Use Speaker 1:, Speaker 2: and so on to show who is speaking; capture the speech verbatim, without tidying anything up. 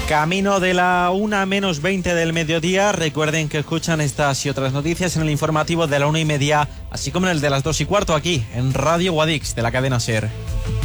Speaker 1: Camino de la una menos veinte del mediodía. Recuerden que escuchan estas y otras noticias en el informativo de la una y media, así como en el de las dos y cuarto aquí, en Radio Guadix de la cadena SER.